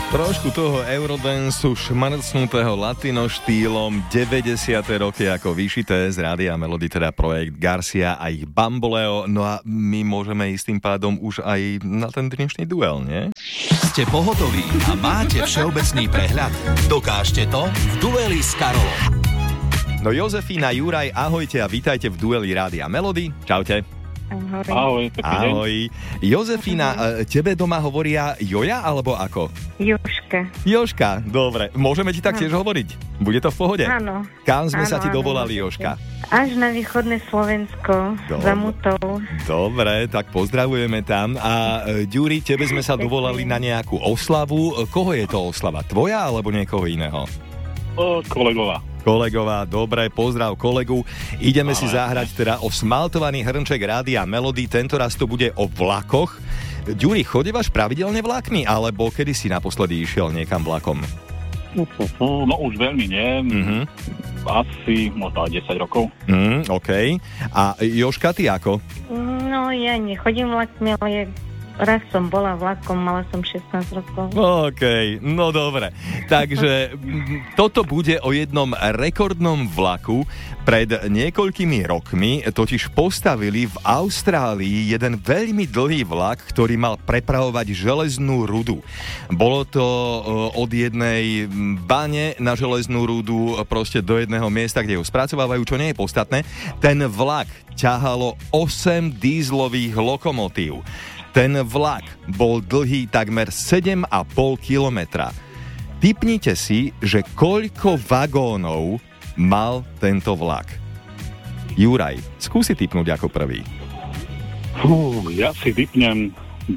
Trošku toho eurodancu šmarcnutého latino štýlom 90. roky ako vyšité z Rádia Melody, teda projekt Garcia a ich Bamboleo. No a my môžeme ísť tým pádom už aj na ten dnešný duel, nie? Ste pohotoví a máte všeobecný prehľad? Dokážte to v dueli s Karolom. No Jozefína, Juraj, ahojte a vítajte v dueli Rádia Melody. Čaute. Ahoj. Ahoj. Jozefína, tebe doma hovoria Joja alebo ako? Jožka. Jožka, dobre. Môžeme ti tak tiež hovoriť? Bude to v pohode? Áno. Kam sme sa ti Áno, dovolali, Jožka? Až na východné Slovensko, za Mutou. Dobre, tak pozdravujeme tam. A Ďuri, tebe sme sa dovolali na nejakú oslavu. Koho je to oslava? Tvoja alebo niekoho iného? Kolegová, dobre, pozdrav kolegu. Ideme si zahrať teda o smaltovaný hrnček Rádia Melody. Tento raz to bude o vlakoch. Ďuri, chodívaš pravidelne vlákmi, alebo kedy si naposledy išiel niekam vlakom? No už veľmi nie. Asi možno 10 rokov. OK. A Jožka, ty ako? No ja nechodím vlakmi, ale raz som bola vlakom, mala som 16 rokov. OK, no dobre. Takže toto bude o jednom rekordnom vlaku. Pred niekoľkými rokmi totiž postavili v Austrálii jeden veľmi dlhý vlak, ktorý mal prepravovať železnú rudu. Bolo to od jednej bane na železnú rudu proste do jedného miesta, kde ju spracovávajú, čo nie je podstatné. Ten vlak ťahalo 8 dízlových lokomotív. Ten vlak bol dlhý takmer 7,5 kilometra. Tipnite si, že koľko vagónov mal tento vlak. Juraj, skúsi tipnúť ako prvý. Ja si tipnem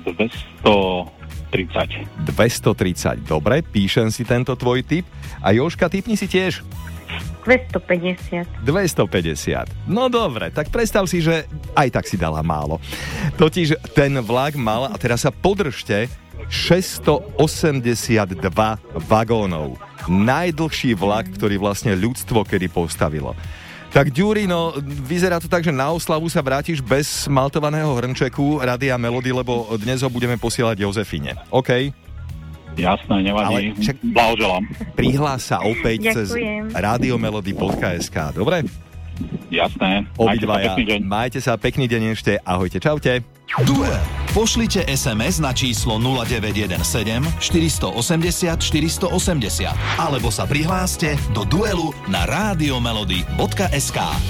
230. 230, dobre, píšem si tento tvoj tip. A Jožka, tipni si tiež. 250. 250. No dobre, tak predstav si, že aj tak si dala málo. Totiž ten vlak mal, a teraz sa podržte, 682 vagónov. Najdlhší vlak, ktorý vlastne ľudstvo kedy postavilo. Tak Ďuri, no vyzerá to tak, že na oslavu sa vrátiš bez smaltovaného hrnčeku Rádia Melody, lebo dnes ho budeme posielať Jozefine. OK? Jasné, nevadí. Blahoželám. Prihlás sa opäť cez radiomelody.sk, dobre? Jasné. Obidvaja, majte sa pekný deň ešte. Ahojte, čaute. Duel. Pošlite SMS na číslo 0917 480 480 alebo sa prihláste do duelu na radiomelody.sk.